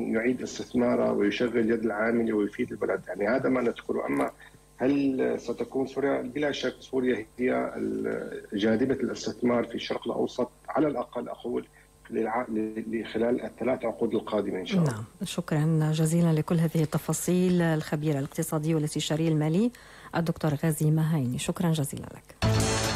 يعيد استثماره ويشغل يد العامله ويفيد البلد، يعني هذا ما نذكره. اما هل ستكون سوريا؟ بلا شك سوريا هي جاذبه الاستثمار في الشرق الاوسط على الاقل اقول خلال الثلاث عقود القادمه ان شاء الله. نعم، شكرا جزيلا لكل هذه التفاصيل الخبير الاقتصادي والاستشاري المالي الدكتور غازي مهايني، شكرا جزيلا لك.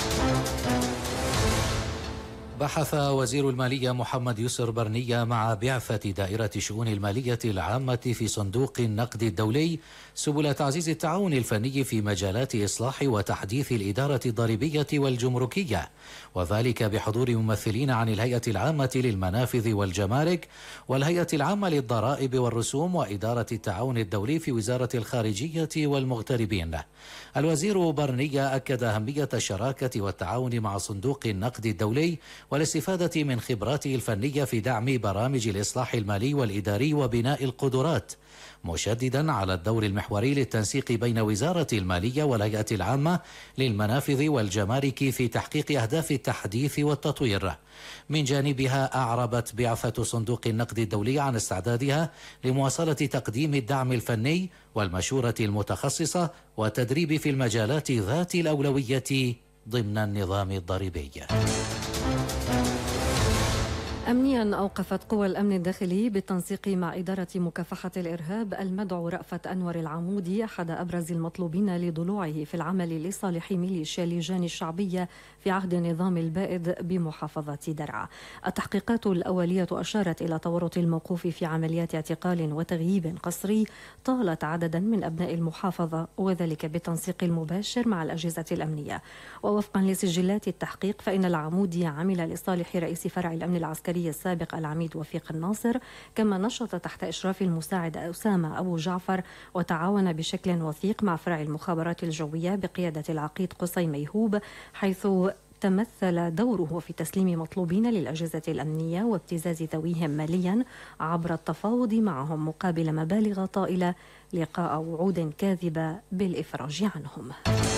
بحث وزير المالية محمد يسر برنية مع بعثة دائرة شؤون المالية العامة في صندوق النقد الدولي سبل تعزيز التعاون الفني في مجالات إصلاح وتحديث الإدارة الضريبية والجمركية، وذلك بحضور ممثلين عن الهيئة العامة للمنافذ والجمارك والهيئة العامة للضرائب والرسوم وإدارة التعاون الدولي في وزارة الخارجية والمغتربين. الوزير برنية أكد أهمية الشراكة والتعاون مع صندوق النقد الدولي والاستفادة من خبراته الفنية في دعم برامج الإصلاح المالي والإداري وبناء القدرات، مشددا على الدور المحوري للتنسيق بين وزارة المالية والهيئة العامة للمنافذ والجمارك في تحقيق أهداف التحديث والتطوير. من جانبها أعربت بعثة صندوق النقد الدولي عن استعدادها لمواصلة تقديم الدعم الفني والمشورة المتخصصة والتدريب في المجالات ذات الأولوية ضمن النظام الضريبي. أمنيا أوقفت قوى الأمن الداخلي بالتنسيق مع إدارة مكافحة الإرهاب المدعو رأفت أنور العمودي أحد أبرز المطلوبين لضلوعه في العمل لصالح ميليشيا اللجان الشعبية في عهد النظام البائد بمحافظة درعا. التحقيقات الأولية أشارت إلى تورط الموقوف في عمليات اعتقال وتغييب قسري طالت عددا من أبناء المحافظة، وذلك بالتنسيق المباشر مع الأجهزة الأمنية. ووفقا لسجلات التحقيق فإن العمودي عمل لصالح رئيس فرع الأمن العسكري السابق العميد وفيق الناصر، كما نشط تحت إشراف المساعد أسامة أبو جعفر، وتعاون بشكل وثيق مع فرع المخابرات الجوية بقيادة العقيد قصي ميهوب، حيث تمثل دوره في تسليم مطلوبين للأجهزة الأمنية وابتزاز ذويهم ماليا عبر التفاوض معهم مقابل مبالغ طائلة لقاء وعود كاذبة بالإفراج عنهم.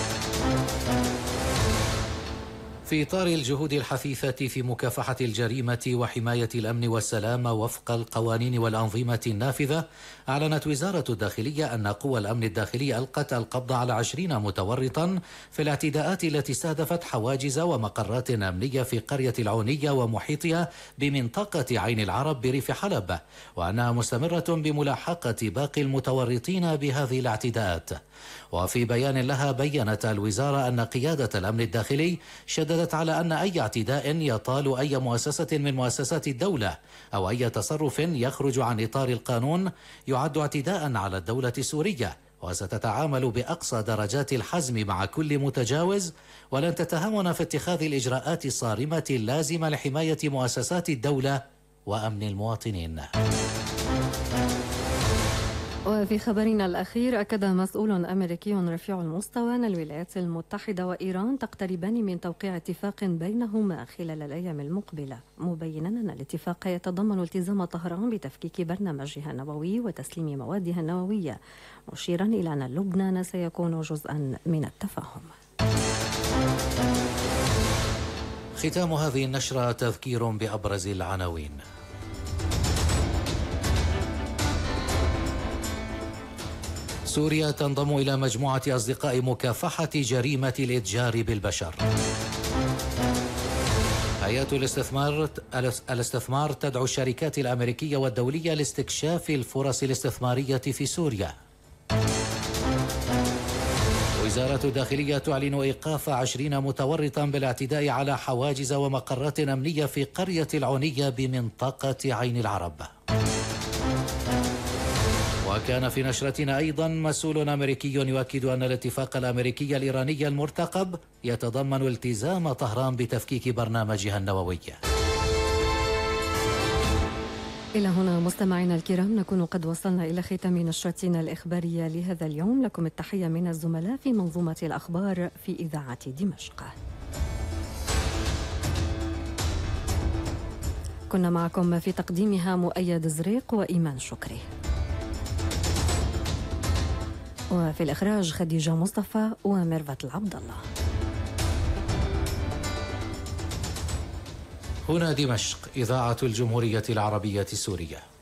في إطار الجهود الحثيثة في مكافحة الجريمة وحماية الأمن والسلام وفق القوانين والأنظمة النافذة، أعلنت وزارة الداخلية أن قوى الأمن الداخلي ألقت القبض على 20 متورطا في الاعتداءات التي استهدفت حواجز ومقرات أمنية في قرية العونية ومحيطها بمنطقة عين العرب بريف حلب، وأنها مستمرة بملاحقة باقي المتورطين بهذه الاعتداءات. وفي بيان لها بيّنت الوزارة أن قيادة الأمن الداخلي شددت على أن أي اعتداء يطال أي مؤسسة من مؤسسات الدولة أو أي تصرف يخرج عن إطار القانون يعد اعتداء على الدولة السورية، وستتعامل بأقصى درجات الحزم مع كل متجاوز، ولن تتهاون في اتخاذ الإجراءات الصارمة اللازمة لحماية مؤسسات الدولة وأمن المواطنين. وفي خبرنا الأخير، أكد مسؤول أمريكي رفيع المستوى أن الولايات المتحدة وإيران تقتربان من توقيع اتفاق بينهما خلال الأيام المقبلة، مبينا أن الاتفاق يتضمن التزام طهران بتفكيك برنامجها النووي وتسليم موادها النووية، مشيرا إلى أن لبنان سيكون جزءا من التفاهم. ختام هذه النشرة تذكير بأبرز العناوين. سوريا تنضم إلى مجموعة أصدقاء مكافحة جريمة الإتجار بالبشر. هيئة الاستثمار تدعو الشركات الأمريكية والدولية لاستكشاف الفرص الاستثمارية في سوريا. وزارة الداخلية تعلن إيقاف 20 متورطا بالاعتداء على حواجز ومقرات أمنية في قرية العونية بمنطقة عين العرب. وكان في نشرتنا أيضا مسؤول أمريكي يؤكد أن الاتفاق الأمريكي الإيراني المرتقب يتضمن التزام طهران بتفكيك برنامجها النووي. إلى هنا مستمعينا الكرام نكون قد وصلنا إلى ختام نشرتنا الإخبارية لهذا اليوم. لكم التحية من الزملاء في منظومة الأخبار في إذاعة دمشق. كنا معكم في تقديمها مؤيد زريق وإيمان شكري، وفي الإخراج خديجة مصطفى وميرفت العبد الله. هنا دمشق، إذاعة الجمهورية العربية السورية.